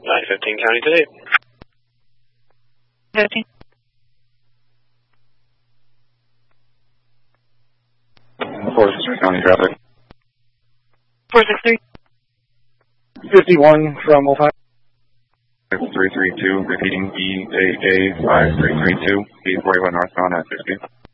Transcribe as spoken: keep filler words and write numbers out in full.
nine fifteen County today. fifteen. four six three County traffic. four six three. fifty-one from Ohio. three three two, repeating E A A five three three two, B forty-one northbound at sixty.